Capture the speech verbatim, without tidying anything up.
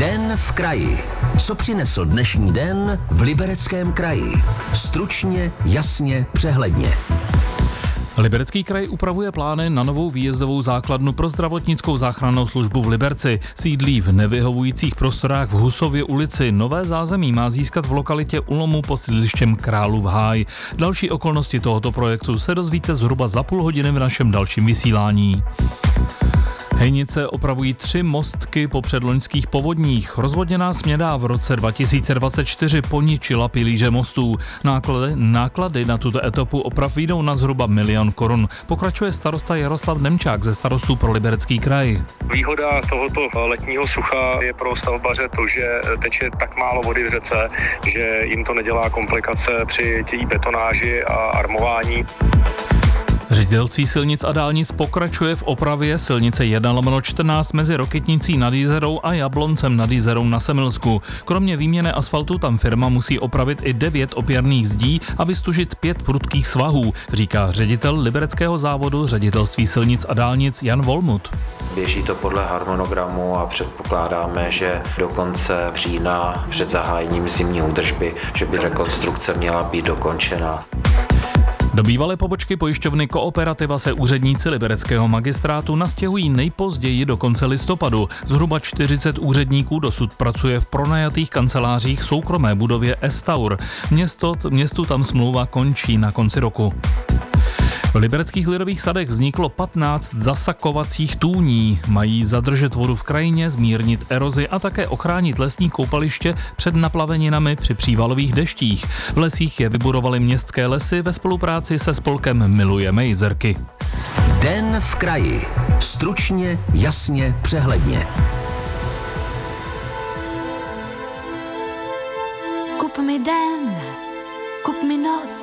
Den v kraji. Co přinesl dnešní den v Libereckém kraji? Stručně, jasně, přehledně. Liberecký kraj upravuje plány na novou výjezdovou základnu pro zdravotnickou záchrannou službu v Liberci. Sídlí v nevyhovujících prostorách v Husově ulici. Nové zázemí má získat v lokalitě Ulomu pod sídlištěm Králův Háj. Další okolnosti tohoto projektu se dozvíte zhruba za půl hodiny v našem dalším vysílání. Hejnice opravují tři mostky po předloňských povodních. Rozvodněná směda v roce dva tisíce dvacet čtyři poničila pilíře mostů. Náklady, náklady na tuto etapu oprav vyjdou na zhruba milion korun. Pokračuje starosta Jaroslav Nemčák ze Starostů pro Liberecký kraj. Výhoda tohoto letního sucha je pro stavbaře to, že teče tak málo vody v řece, že jim to nedělá komplikace při té betonáži a armování. Ředitelství silnic a dálnic pokračuje v opravě silnice jedna lomeno čtrnáct mezi Rokytnicí nad Jizerou a Jabloncem nad Jizerou na Semilsku. Kromě výměny asfaltu tam firma musí opravit i devět opěrných zdí a vystužit pět prudkých svahů, říká ředitel libereckého závodu Ředitelství silnic a dálnic Jan Volmut. Běží to podle harmonogramu a předpokládáme, že do konce října před zahájením zimní údržby, že by rekonstrukce měla být dokončena. Do bývalé pobočky pojišťovny Kooperativa se úředníci libereckého magistrátu nastěhují nejpozději do konce listopadu. Zhruba čtyřicet úředníků dosud pracuje v pronajatých kancelářích soukromé budově Estaur. Město, městu tam smlouva končí na konci roku. V libereckých lidových sadech vzniklo patnáct zasakovacích tůní. Mají zadržet vodu v krajině, zmírnit erozi a také ochránit lesní koupaliště před naplaveninami při přívalových deštích. V lesích je vybudovaly městské lesy ve spolupráci se spolkem Milujeme jezerky. Den v kraji. Stručně, jasně, přehledně. Kup mi den, kup mi noc.